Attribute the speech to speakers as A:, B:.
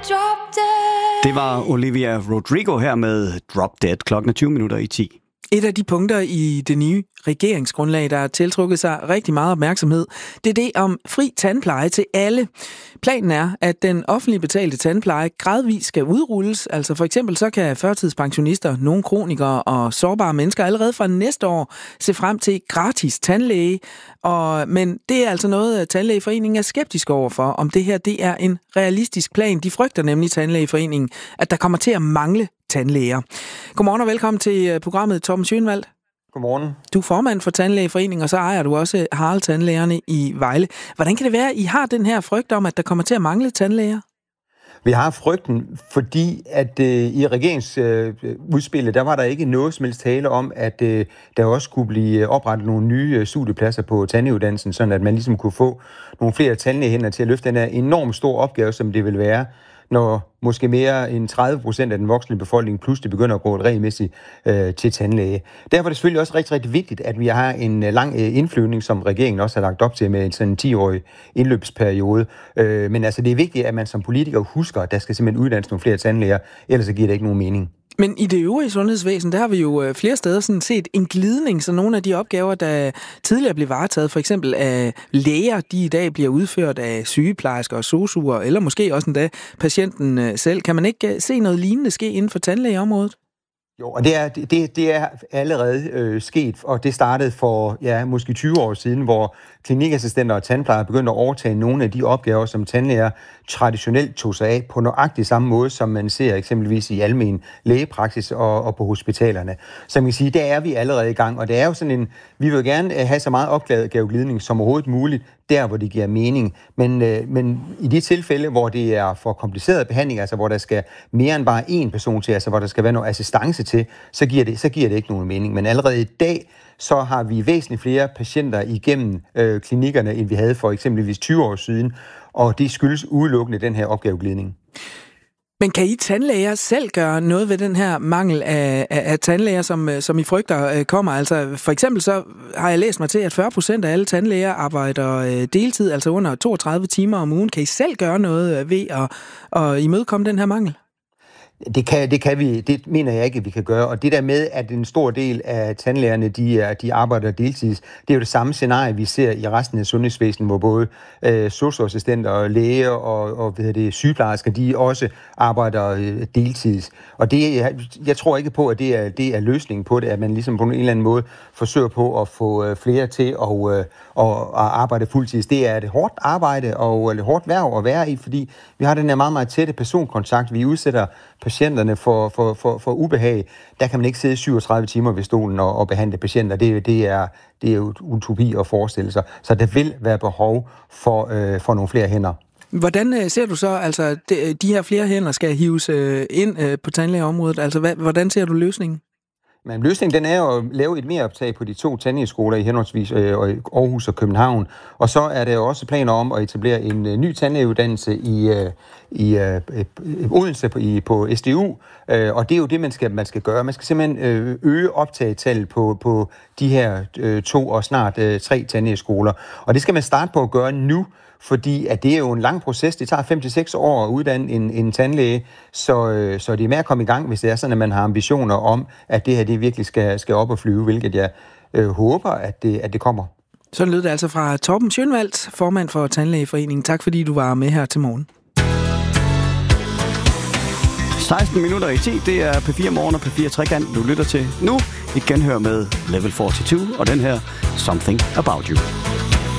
A: drop dead.
B: Det var Olivia Rodrigo her med Drop Dead, klokken 20:10.
C: Et af de punkter i det nye regeringsgrundlag, der har tiltrukket sig rigtig meget opmærksomhed, det er det om fri tandpleje til alle. Planen er, at den offentlige betalte tandpleje gradvist skal udrulles. Altså for eksempel så kan førtidspensionister, nogle kronikere og sårbare mennesker allerede fra næste år se frem til gratis tandlæge. Men det er altså noget, Tandlægeforeningen er skeptisk overfor, om det her det er en realistisk plan. De frygter nemlig Tandlægeforeningen, at der kommer til at mangle tandlæger. Godmorgen og velkommen til programmet, Torben Schønwald.
D: Godmorgen.
C: Du er formand for Tandlægeforeningen, og så ejer du også Harald Tandlægerne i Vejle. Hvordan kan det være, at I har den her frygt om, at der kommer til at mangle tandlæger?
D: Vi har frygten, fordi at i regeringsudspillet, der var der ikke noget som helst tale om, at der også kunne blive oprettet nogle nye studiepladser på tandlægeuddannelsen, sådan at man ligesom kunne få nogle flere tandlægehænder til at løfte den her enormt store opgave, som det vil være, når måske mere end 30% af den voksne befolkning pludselig begynder at gå regelmæssigt til tandlæge. Derfor er det selvfølgelig også rigtig, rigtig vigtigt, at vi har en lang indflyvning, som regeringen også har lagt op til med sådan en 10-årig indløbsperiode. Men altså, det er vigtigt, at man som politiker husker, at der skal simpelthen uddannes nogle flere tandlæger, ellers så giver det ikke nogen mening.
C: Men i det øvrige sundhedsvæsen, der har vi jo flere steder sådan set en glidning, så nogle af de opgaver, der tidligere blev varetaget, for eksempel af læger, de i dag bliver udført af sygeplejersker og sosuer, eller måske også endda patienten selv. Kan man ikke se noget lignende ske inden for tandlægeområdet?
D: Jo, og det er allerede sket, og det startede for måske 20 år siden, hvor klinikassistenter og tandplejere begyndte at overtage nogle af de opgaver, som tandlæger traditionelt tog sig af på nøjagtig samme måde, som man ser eksempelvis i almen lægepraksis og på hospitalerne. Så man kan sige, der er vi allerede i gang, og det er jo sådan vi vil gerne have så meget opgaveglidning som overhovedet muligt, der hvor det giver mening. Men i de tilfælde, hvor det er for komplicerede behandlinger, altså hvor der skal mere end bare én person til, altså hvor der skal være noget assistance til, så giver det ikke nogen mening. Men allerede i dag, så har vi væsentligt flere patienter igennem klinikkerne, end vi havde for eksempelvis 20 år siden, og det skyldes udelukkende den her opgaveglidning.
C: Men kan I tandlæger selv gøre noget ved den her mangel af tandlæger, som I frygter kommer? Altså for eksempel så har jeg læst mig til, at 40% af alle tandlæger arbejder deltid, altså under 32 timer om ugen. Kan I selv gøre noget ved at imødekomme den her mangel?
D: Det kan vi. Det mener jeg ikke, at vi kan gøre. Og det der med, at en stor del af tandlægerne, de arbejder deltids, det er jo det samme scenarie, vi ser i resten af sundhedsvæsenet, hvor både sosu-assistenter og læger og sygeplejersker, de også arbejder deltids. Og jeg tror ikke på, at det er løsningen på det, at man ligesom på en eller anden måde forsøger på at få flere til at arbejde fuldtids. Det er et hårdt arbejde og et hårdt hverv at være i, fordi vi har den her meget, meget tætte personkontakt. Vi udsætter patienterne for ubehag. Der kan man ikke sidde 37 timer ved stolen og behandle patienter. Det er jo utopi at forestille sig. Så der vil være behov for nogle flere hænder.
C: Hvordan ser du så, altså de her flere hænder skal hives ind på tandlægeområdet? Altså hvordan ser du løsningen?
D: Men løsningen den er jo at lave et meroptag på de 2 tandlægeskoler i henholdsvis Aarhus og København. Og så er der jo også planer om at etablere en ny tandlægeuddannelse i Odense på SDU. Og det er jo det, man skal gøre. Man skal simpelthen øge optagetallet på de her 2 og snart 3 tandlægeskoler. Og det skal man starte på at gøre nu, fordi at det er jo en lang proces. Det tager 5-6 år at uddanne en tandlæge, så det er med at komme i gang, hvis det er sådan, at man har ambitioner om, at det her det virkelig skal op og flyve, hvilket jeg håber, at det kommer.
C: Så lød det altså fra Torben Schønwald, formand for Tandlægeforeningen. Tak fordi du var med her til morgen.
B: 16:10, det er P4 Morgen og P4 Trekant, du lytter til nu. Et genhør med Level 42 og den her Something About You.